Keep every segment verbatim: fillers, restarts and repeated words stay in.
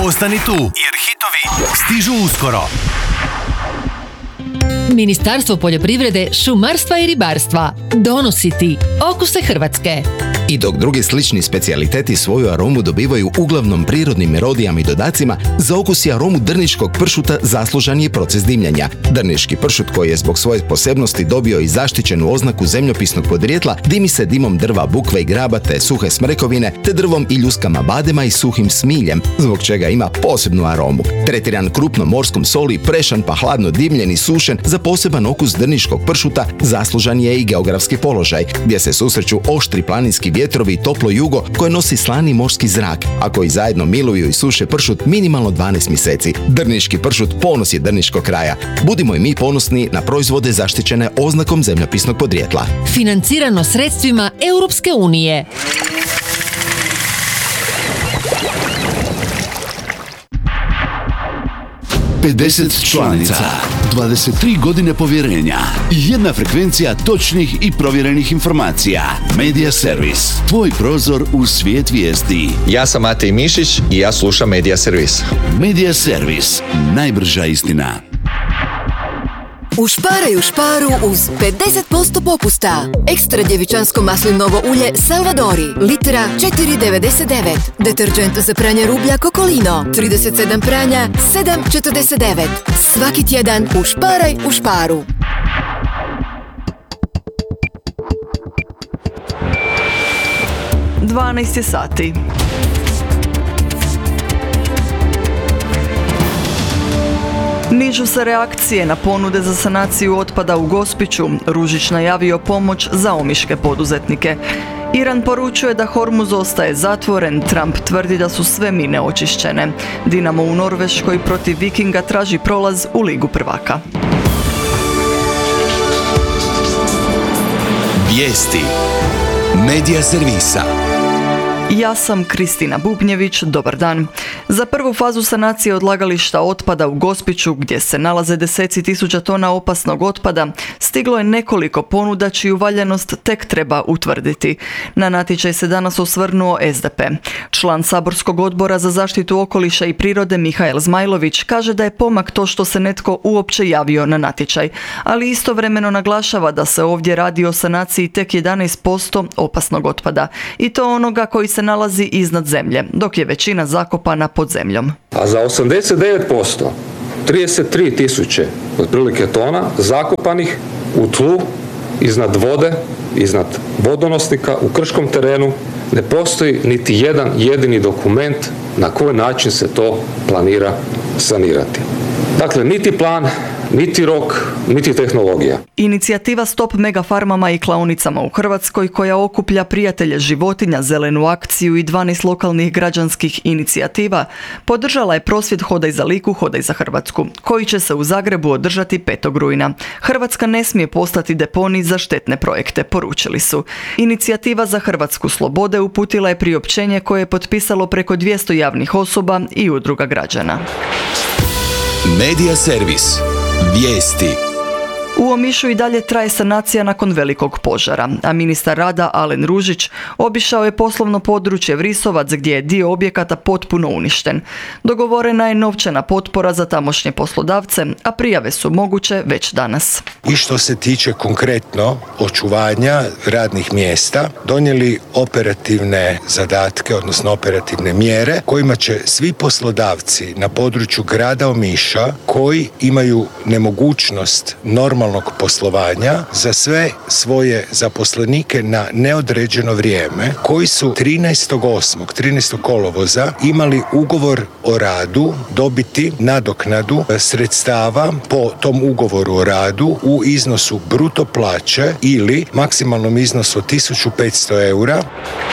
Ostani tu, jer hitovi stižu uskoro. Ministarstvo poljoprivrede, šumarstva i ribarstva donosi ti Okuse Hrvatske. I dok drugi slični specijaliteti svoju aromu dobivaju uglavnom prirodnim melodijama i dodacima, za okus i aromu drniškog pršuta zaslužan je proces dimljenja. Drniški pršut, koji je zbog svoje posebnosti dobio i zaštićenu oznaku zemljopisnog podrijetla, dimi se dimom drva bukve i graba te suhe smrekovine, te drvom i ljuskama badema i suhim smiljem, zbog čega ima posebnu aromu. Tretiran krupnom morskom soli, prešan pa hladno dimljen i sušen, za poseban okus drniškog pršuta zaslužan je i geografski položaj, gdje se susreću oštri planinski vjetrovi i toplo jugo koje nosi slani morski zrak, a koji zajedno miluju i suše pršut minimalno dvanaest mjeseci. Drniški pršut ponos je drniškog kraja. Budimo i mi ponosni na proizvode zaštićene oznakom zemljopisnog podrijetla. Financirano sredstvima Europske unije. pedeset članica, dvadeset tri godine povjerenja i jedna frekvencija točnih i provjerenih informacija. Media Servis, tvoj prozor u svijet vijesti. Ja sam Matej Mišić i ja slušam Media Servis. Media Servis, najbrža istina. Ušparaj u Šparu uz pedeset posto popusta. Ekstra djevičansko maslinovo ulje Salvadori, litra četiri devedeset devet. Deterđent za pranje rublja Kokolino, trideset sedam pranja, sedam četrdeset devet. Svaki tjedan ušparaj u Šparu. dvanaest je sati. Nižu se reakcije na ponude za sanaciju otpada u Gospiću. Ružić najavio pomoć za omiške poduzetnike. Iran poručuje da Hormuz ostaje zatvoren, Trump tvrdi da su sve mine očišćene. Dinamo u Norveškoj protiv Vikinga traži prolaz u Ligu prvaka. Vijesti Media Servisa. Ja sam Kristina Bubnjević, dobar dan. Za prvu fazu sanacije odlagališta otpada u Gospiću, gdje se nalaze deseci tisuća tona opasnog otpada, stiglo je nekoliko ponuda čiju valjanost tek treba utvrditi. Na natječaj se danas osvrnuo S D P. Član saborskog odbora za zaštitu okoliša i prirode Mihael Zmajlović kaže da je pomak to što se netko uopće javio na natječaj, ali istovremeno naglašava da se ovdje radi o sanaciji tek jedanaest posto opasnog otpada, i to onoga koji se nalazi iznad zemlje, dok je većina zakopana pod zemljom. A za osamdeset devet posto, trideset tri tisuće otprilike tona zakopanih u tlu, iznad vode, iznad vodonosnika, u krškom terenu, ne postoji niti jedan jedini dokument na koji način se to planira sanirati. Dakle, niti plan, niti rok, niti tehnologija. Inicijativa Stop megafarmama i klaonicama u Hrvatskoj, koja okuplja prijatelje životinja, zelenu akciju i dvanaest lokalnih građanskih inicijativa, podržala je prosvjed Hodaj za Liku, Hodaj za Hrvatsku, koji će se u Zagrebu održati petog rujna. Hrvatska ne smije postati deponij za štetne projekte, poručili su. Inicijativa za Hrvatsku slobode uputila je priopćenje koje je potpisalo preko dvjesto javnih osoba i udruga građana. Media Servis. Vijesti. U Omišu i dalje traje sanacija nakon velikog požara, a ministar rada Alen Ružić obišao je poslovno područje Vrisovac, gdje je dio objekata potpuno uništen. Dogovorena je novčana potpora za tamošnje poslodavce, a prijave su moguće već danas. I što se tiče konkretno očuvanja radnih mjesta, donijeli operativne zadatke, odnosno operativne mjere, kojima će svi poslodavci na području grada Omiša, koji imaju nemogućnost normalnog poslovanja, za sve svoje zaposlenike na neodređeno vrijeme, koji su trinaestog osmog trinaestog kolovoza imali ugovor o radu, dobiti nadoknadu sredstava po tom ugovoru o radu u iznosu bruto plaće ili maksimalnom iznosu od tisuću petsto eura.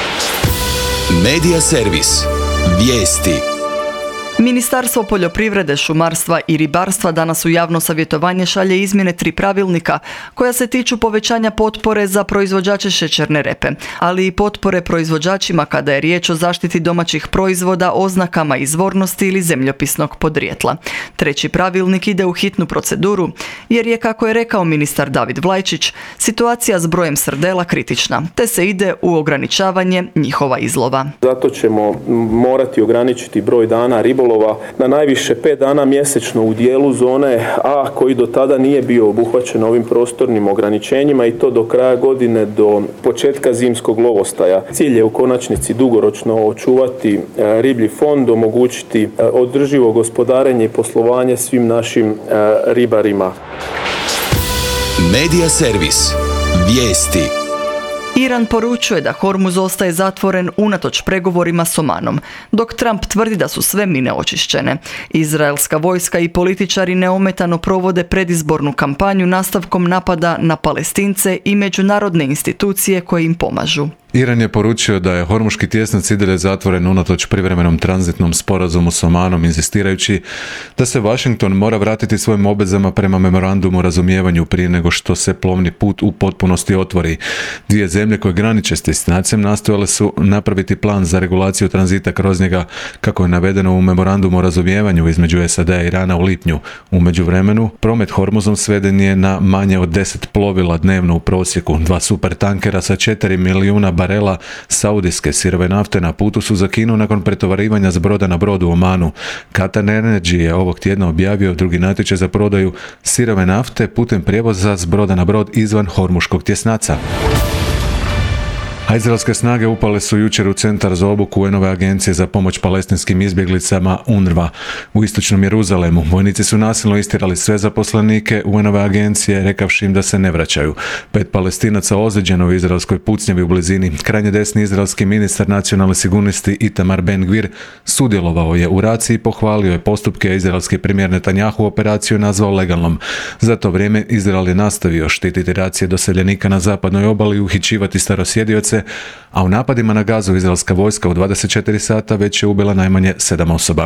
Media Servis. Vijesti. Ministarstvo poljoprivrede, šumarstva i ribarstva danas u javno savjetovanje šalje izmjene tri pravilnika koja se tiču povećanja potpore za proizvođače šećerne repe, ali i potpore proizvođačima kada je riječ o zaštiti domaćih proizvoda, oznakama izvornosti ili zemljopisnog podrijetla. Treći pravilnik ide u hitnu proceduru jer je, kako je rekao ministar David Vlajčić, situacija s brojem srdela kritična, te se ide u ograničavanje njihova izlova. Zato ćemo morati ograničiti broj dana ribolova ribolova na najviše pet dana mjesečno u dijelu zone A koji do tada nije bio obuhvaćen ovim prostornim ograničenjima i to do kraja godine, do početka zimskog lovostaja. Cilj je u konačnici dugoročno očuvati riblji fond, omogućiti održivo gospodarenje i poslovanje svim našim ribarima. Medija servis. Vijesti. Iran poručuje da Hormuz ostaje zatvoren unatoč pregovorima s Omanom, dok Trump tvrdi da su sve mine očišćene. Izraelska vojska i političari neometano provode predizbornu kampanju nastavkom napada na Palestince i međunarodne institucije koje im pomažu. Iran je poručio da je Hormuški tjesnac i dalje zatvoren unatoč privremenom tranzitnom sporazumu s Omanom, inzistirajući da se Washington mora vratiti svojim obvezama prema memorandumu o razumijevanju prije nego što se plovni put u potpunosti otvori. Dvije zemlje koje graniče s tjesnacem nastojale su napraviti plan za regulaciju tranzita kroz njega, kako je navedeno u memorandumu o razumijevanju između S A D-a i Irana u lipnju. U međuvremenu, promet Hormuzom sveden je na manje od deset plovila dnevno u prosjeku. Dva supertankera sa četiri milijuna barela saudijske sirove nafte na putu su za Kinu nakon pretovarivanja s broda na brodu u Omanu. Qatar Energy je ovog tjedna objavio drugi natječaj za prodaju sirove nafte putem prijevoza s broda na brod izvan Hormuškog tjesnaca. A izraelske snage upale su jučer u centar za obuku U N-ove agencije za pomoć palestinskim izbjeglicama U N R W A u istočnom Jeruzalemu. Vojnici su nasilno istjerali sve zaposlenike U N-ove agencije, rekavši im da se ne vraćaju. Pet Palestinaca ozlijeđeno u izraelskoj pucnjavi u blizini. Krajnje desni izraelski ministar nacionalne sigurnosti Itamar Ben-Gvir sudjelovao je u raciji i pohvalio je postupke. Izraelski premijer Netanjahu operaciju nazvao legalnom. Za to vrijeme Izrael je nastavio štititi racije doseljenika na zapadnoj obali i uhićivati starosjedioce, a u napadima na Gazu izraelska vojska u dvadeset četiri sata već je ubila najmanje sedam osoba.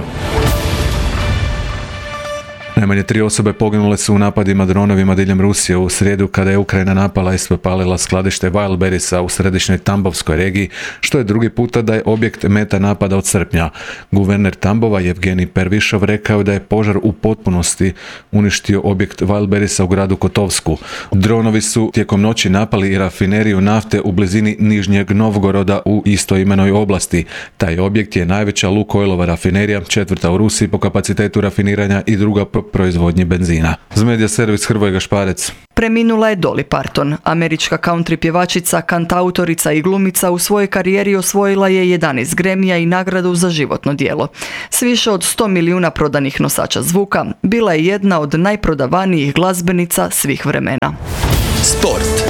Najmanje tri osobe poginule su u napadima dronovima diljem Rusije u srijedu kada je Ukrajina napala i spalila skladište Wildberriesa u središnjoj Tambovskoj regiji, što je drugi puta da je objekt meta napada od srpnja. Guverner Tambova Evgenij Pervišov rekao da je požar u potpunosti uništio objekt Wildberriesa u gradu Kotovsku. Dronovi su tijekom noći napali i rafineriju nafte u blizini Nižnjeg Novgoroda u istoimenoj oblasti. Taj objekt je najveća Lukoilova rafinerija, četvrta u Rusiji po kapacitetu rafiniranja i druga po proizvodnji benzina. Za Medija servis Hrvoje Gašparec. Preminula je Dolly Parton. Američka country pjevačica, kantautorica i glumica u svojoj karijeri osvojila je jedanaest Gramija i nagradu za životno djelo. S više od sto milijuna prodanih nosača zvuka, bila je jedna od najprodavanijih glazbenica svih vremena. Sport.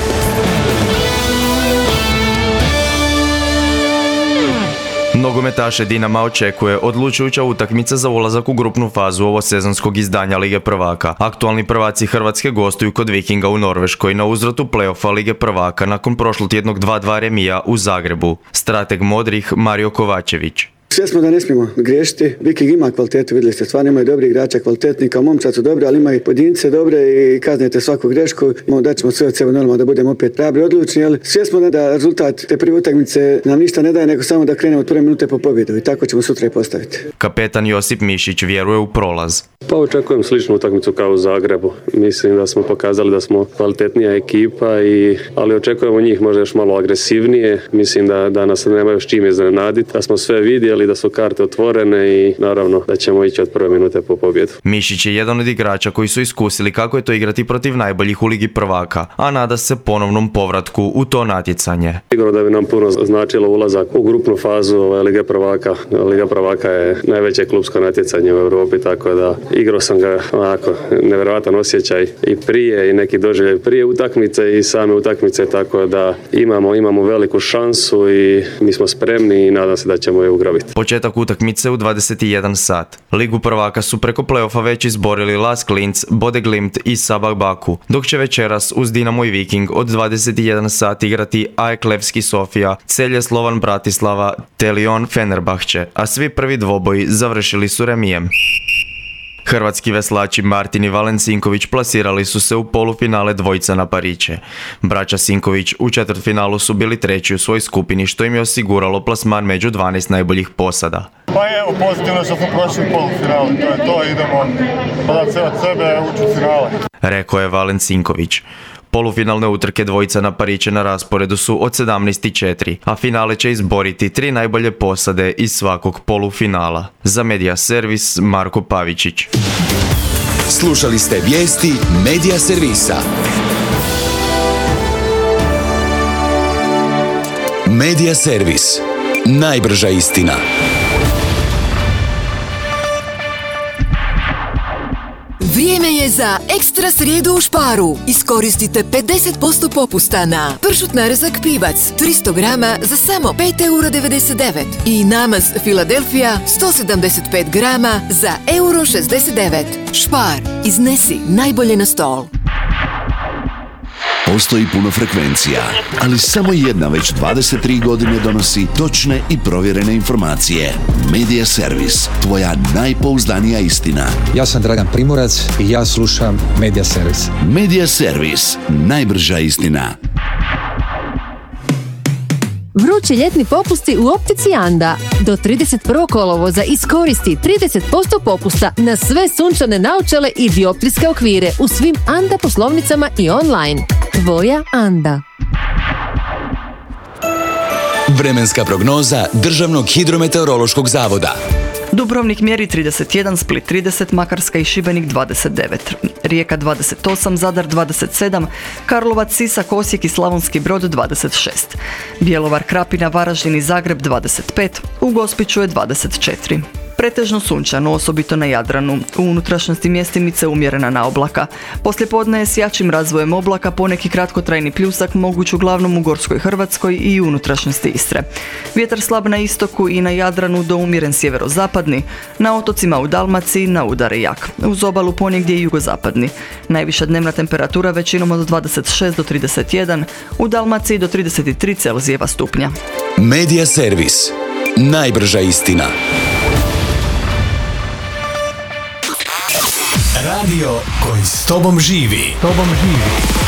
Nogometaše Dinama očekuje odlučujuća utakmica za ulazak u grupnu fazu ovosezonskog izdanja Lige prvaka. Aktualni prvaci Hrvatske gostuju kod Vikinga u Norveškoj na uzvratu play-offa Lige prvaka nakon prošlotjednog dva dva remija u Zagrebu. Strateg modrih Mario Kovačević. Sve smo da ne smijemo griješiti. Viking ima kvalitetu, vidjeli ste, stvarno imaju dobri igrača, kvalitetni, kao momčad su dobri, ali imaju pojedince dobre i kaznete svaku grešku. Da ćemo sve od sebe normalno da budemo opet hrabri, odlučni, ali sve smo da rezultat te prve utakmice nam ništa ne daje, nego samo da krenemo od prve minute po pobjedu i tako ćemo sutra i postaviti. Kapetan Josip Mišić vjeruje u prolaz. Pa očekujem sličnu utakmicu kao u Zagrebu. Mislim da smo pokazali da smo kvalitetnija ekipa, i, ali očekujemo njih možda još malo agresivnije. Mislim da, da nas nemaju s čim iznenaditi, da smo sve vidjeli, da su karte otvorene i naravno da ćemo ići od prve minute po pobjedu. Mišić je jedan od igrača koji su iskusili kako je to igrati protiv najboljih u Ligi prvaka, a nada se ponovnom povratku u to natjecanje. Sigurno da bi nam puno značilo ulazak u grupnu fazu Lige prvaka. Liga prvaka je najveće klubsko natjecanje u Europi, tako da igrao sam ga onako nevjerojatan osjećaj i prije i neki doživljaj prije utakmice i same utakmice, tako da imamo, imamo veliku šansu i mi smo spremni i nadam se da ćemo je ugrabiti. Početak utakmice u dvadeset jedan sat. Ligu prvaka su preko play-offa već izborili Lask Linz, Bode Glimt i Sabah Baku, dok će večeras uz Dinamo i Viking od dvadeset jedan sat igrati A E K Levski Sofija, Celje Slovan Bratislava te Lyon Fenerbahče, a svi prvi dvoboji završili su remijem. Hrvatski veslači Martin i Valen Sinković plasirali su se u polufinale dvojica na Pariće. Braća Sinković u četvrtfinalu su bili treći u svojoj skupini, što im je osiguralo plasman među dvanaest najboljih posada. Pa evo, pozitivno što smo prošli polufinale, to je to, idemo podati sve od sebe, ući u finale. Rekao je Valen Sinković. Polufinalne utrke dvojica na pariće na rasporedu su od sedamnaest i četiri, a finale će izboriti tri najbolje posade iz svakog polufinala. Za Medija Servis, Marko Pavičić. Slušali ste vijesti Medija Servisa. Medija Servis. Najbrža istina. Vrijeme je za ekstra srijedu u Sparu. Iskoristite pedeset posto popusta na pršut narezak pivac tristo grama za samo pet eura devedeset devet i namaz Filadelfija sto sedamdeset pet grama za euro šezdeset devet. Spar, iznesi najbolje na stol. Postoji puno frekvencija, ali samo jedna već dvadeset tri godine donosi točne i provjerene informacije. Medija Servis, tvoja najpouzdanija istina. Ja sam Dragan Primorac i ja slušam Medija Servis. Medija Servis, najbrža istina. Vrući ljetni popusti u optici Anda. Do trideset prvog kolovoza iskoristi trideset posto popusta na sve sunčane naočale i dioptrijske okvire u svim Anda poslovnicama i online. Tvoja Anda. Vremenska prognoza Državnog hidrometeorološkog zavoda. Dubrovnik mjeri trideset jedan, Split trideset, Makarska i Šibenik dvadeset devet, Rijeka dvadeset osam, Zadar dvadeset sedam, Karlovac, Sisak, Osijek i Slavonski Brod dvadeset šest, Bjelovar, Krapina, Varaždin i Zagreb dvadeset pet, u Gospiću je dvadeset četiri. Pretežno sunčano, osobito na Jadranu. U unutrašnjosti mjestimice umjerena na oblaka. Poslijepodne je s jačim razvojem oblaka poneki kratkotrajni pljusak moguć uglavnom u Gorskoj Hrvatskoj i unutrašnjosti Istre. Vjetar slab na istoku i na Jadranu do umjeren sjeverozapadni. Na otocima u Dalmaciji na udare jak. Uz obalu ponegdje i jugozapadni. Najviša dnevna temperatura većinom od dvadeset šest do trideset jedan, u Dalmaciji do trideset tri Celzijeva stupnja. Medija Servis. Najbrža istina. Radio koji s tobom živi. Tobom živi.